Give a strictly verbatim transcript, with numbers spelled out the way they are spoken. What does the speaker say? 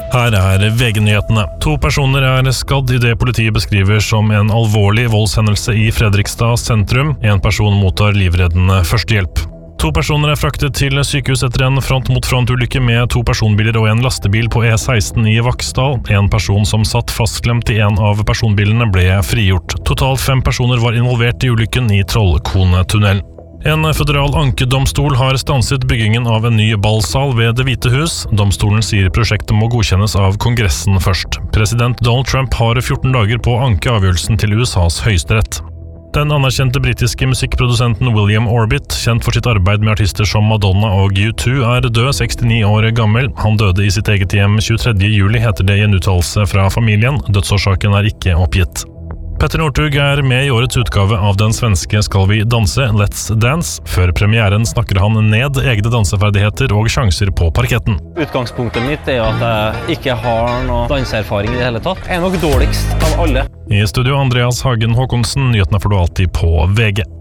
Her er V G-nyhetene. To personer er skadd i det politiet beskriver som en alvorlig voldshendelse i Fredrikstad sentrum. En person mottar livreddende førstehjelp. To personer er fraktet til sykehus etter en front-mot-front-ulykke med to personbiler og en lastebil på E seksten i Vaksdal. En person som satt fastklemt i en av personbilene ble frigjort. Totalt fem personer var involvert i ulykken i Trollkonetunnelen. En føderal ankedomstol har stanset byggingen av en ny ballsal ved Det hvite hus. Domstolen sier prosjektet må godkjennes av Kongressen først. President Donald Trump har fjorten dager på å anke avgjørelsen til U S A's høyesterett. Den anerkjente britiske musikkprodusenten William Orbit, kjent for sitt arbeid med artister som Madonna og U to, er død, sekstini år gammel. Han døde i sitt eget hjem tjuetredje juli, heter det i en uttalelse fra familien. Dødsårsaken er ikke oppgitt. Petter Northug er med i årets utgave av den svenske Skal vi danse, Let's Dance. Før premieren snakker han ned egne danseferdigheter og sjanser på parketten. Utgangspunktet mitt er at jeg ikke har noe danseerfaring i det hele tatt. Jeg er nok dårligst av alle. I studio Andreas Hagen Håkonsen, nyhetene får du alltid på V G.